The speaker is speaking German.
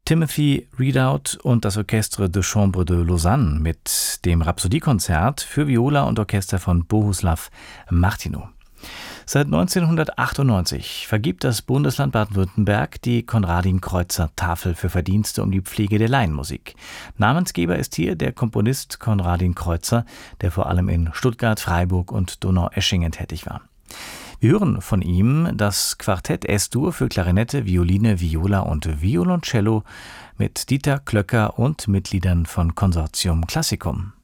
Timothy Ridout und das Orchestre de Chambre de Lausanne mit dem Rhapsodiekonzert für Viola und Orchester von Bohuslav Martinu. Seit 1998 vergibt das Bundesland Baden-Württemberg die Konradin-Kreutzer-Tafel für Verdienste um die Pflege der Laienmusik. Namensgeber ist hier der Komponist Konradin Kreutzer, der vor allem in Stuttgart, Freiburg und Donaueschingen tätig war. Wir hören von ihm das Quartett S-Dur für Klarinette, Violine, Viola und Violoncello mit Dieter Klöcker und Mitgliedern von Consortium Classicum.